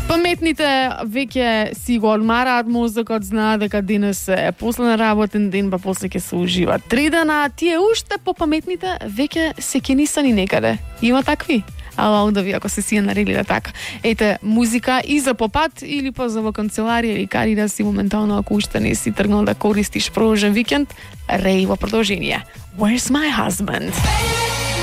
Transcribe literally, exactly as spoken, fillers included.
Паметните веќе си го одмараат мозокот, знаат дека денес е последен работен ден, па после ќе се ужива три дена, тие уште попаметните веќе се кенисани некаде. Има такви? Ала да ви ако се си ја наредиле така. Ете, музика и за попат или па за во канцеларија или кади да си моментално ако уште не си тргнал да користиш продолжен викенд, реј во продолжение. Where's my husband?